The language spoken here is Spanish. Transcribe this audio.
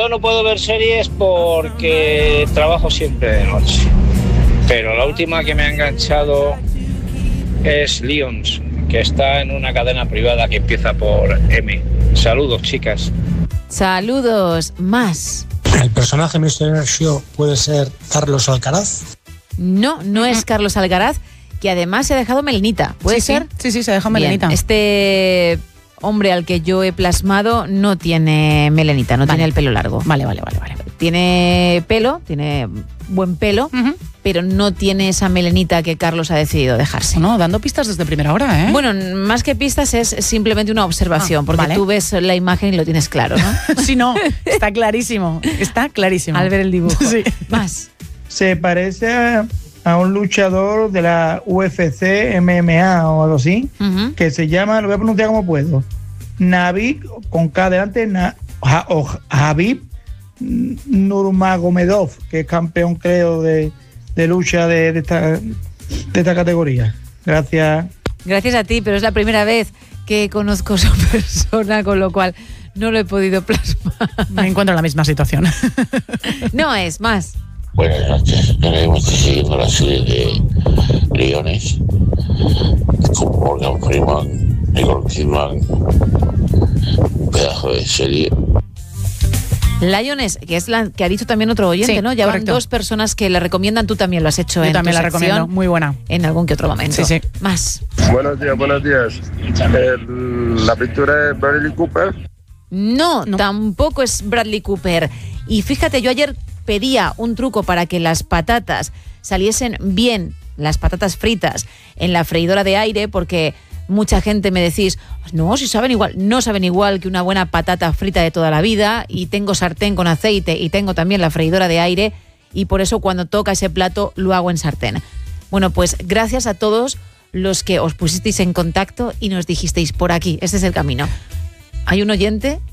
yo no puedo ver series porque trabajo siempre de noche. Pero la última que me ha enganchado es Lions, que está en una cadena privada que empieza por M. Saludos, chicas. Saludos. Más. ¿El personaje Mr. Show puede ser Carlos Alcaraz? No, no es Carlos Alcaraz, que además se ha dejado melenita. ¿Puede ser? Sí, se ha dejado melenita. Este hombre al que yo he plasmado no tiene melenita, no tiene el pelo largo. Vale. Tiene pelo, tiene buen pelo, pero no tiene esa melenita que Carlos ha decidido dejarse. No, dando pistas desde primera hora, ¿eh? Bueno, más que pistas es simplemente una observación, porque tú ves la imagen y lo tienes claro, ¿no? Sí, no, está clarísimo. Al ver el dibujo. Sí. Más. Se parece a un luchador de la UFC, MMA o algo así, que se llama, lo voy a pronunciar como puedo, Navik, con K delante, Habib Nurmagomedov, que es campeón, creo, de lucha de esta categoría. Gracias. Gracias a ti, pero es la primera vez que conozco su persona, con lo cual no lo he podido plasmar. Me encuentro en la misma situación. No es más. Buenas noches, ahora estoy siguiendo la serie de Leones con Morgan Freeman, Nicole Kidman, un pedazo de serie. Lions, que es la que ha dicho también otro oyente, sí, ¿no? Ya correcto. van 2 personas que la recomiendan, tú también lo has hecho. Yo en también tu la sección, recomiendo, muy buena. En algún que otro momento. Sí. Más. Buenos días. ¿La pintura es Bradley Cooper? No, tampoco es Bradley Cooper. Y fíjate, yo ayer pedía un truco para que las patatas saliesen bien, las patatas fritas, en la freidora de aire, porque mucha gente me decís, no, si saben igual. No saben igual que una buena patata frita de toda la vida, y tengo sartén con aceite y tengo también la freidora de aire, y por eso cuando toca ese plato lo hago en sartén. Bueno, pues gracias a todos los que os pusisteis en contacto y nos dijisteis, por aquí, este es el camino. Hay un oyente